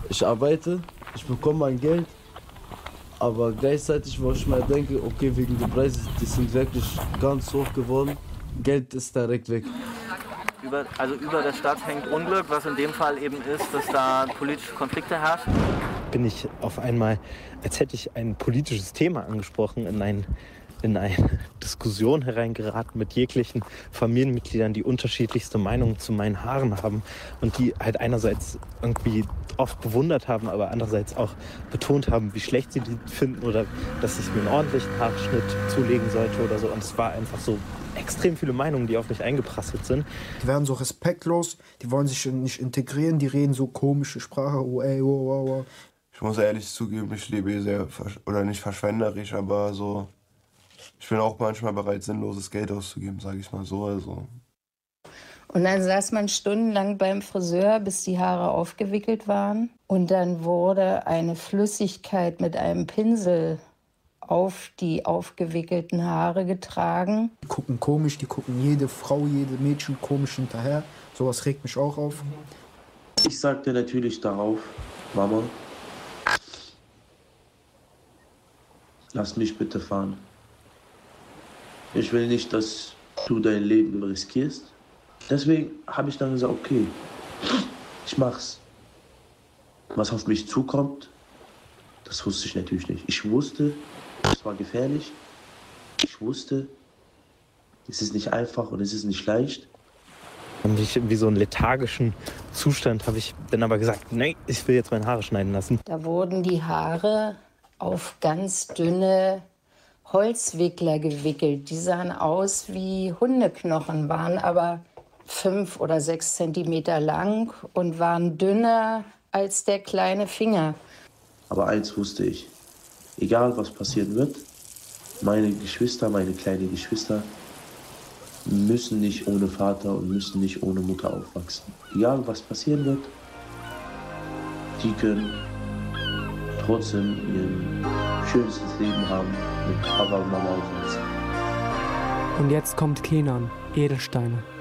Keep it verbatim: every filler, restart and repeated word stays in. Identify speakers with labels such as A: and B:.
A: ich arbeite, ich bekomme mein Geld, aber gleichzeitig, wo ich mir denke, okay, wegen der Preise, die sind wirklich ganz hoch geworden, Geld ist direkt weg.
B: Über, also über der Stadt hängt Unglück, was in dem Fall eben ist, dass da politische Konflikte herrschen.
C: Bin ich auf einmal, als hätte ich ein politisches Thema angesprochen, in, ein, in eine Diskussion hereingeraten mit jeglichen Familienmitgliedern, die unterschiedlichste Meinungen zu meinen Haaren haben und die halt einerseits irgendwie oft bewundert haben, aber andererseits auch betont haben, wie schlecht sie die finden oder dass ich mir einen ordentlichen Haarschnitt zulegen sollte oder so. Und es war einfach so extrem viele Meinungen, die auf mich eingeprasselt sind.
D: Die werden so respektlos, die wollen sich nicht integrieren, die reden so komische Sprache. Oh, ey, oh, oh, oh.
E: Ich muss ehrlich zugeben, ich lebe sehr, oder nicht verschwenderisch, aber so, ich bin auch manchmal bereit, sinnloses Geld auszugeben, sage ich mal so. Also.
F: Und dann saß man stundenlang beim Friseur, bis die Haare aufgewickelt waren. Und dann wurde eine Flüssigkeit mit einem Pinsel auf die aufgewickelten Haare getragen.
D: Die gucken komisch, die gucken jede Frau, jede Mädchen komisch hinterher. Sowas regt mich auch auf.
G: Ich sagte natürlich darauf, Mama, lass mich bitte fahren. Ich will nicht, dass du dein Leben riskierst. Deswegen habe ich dann gesagt, okay, ich mach's. Was auf mich zukommt, das wusste ich natürlich nicht. Ich wusste, es war gefährlich. Ich wusste, es ist nicht einfach und es ist nicht leicht.
C: Und ich in wie so einen lethargischen Zustand habe ich dann aber gesagt, nee, ich will jetzt meine Haare schneiden lassen.
F: Da wurden die Haare auf ganz dünne Holzwickler gewickelt. Die sahen aus wie Hundeknochen, waren aber fünf oder sechs Zentimeter lang und waren dünner als der kleine Finger.
G: Aber eins wusste ich, egal was passieren wird, meine Geschwister, meine kleinen Geschwister, müssen nicht ohne Vater und müssen nicht ohne Mutter aufwachsen. Egal was passieren wird, die können trotzdem ihr schönstes Leben haben, mit Papa und Mama aufwachsen.
H: Und jetzt kommt Kenan, Edelsteine.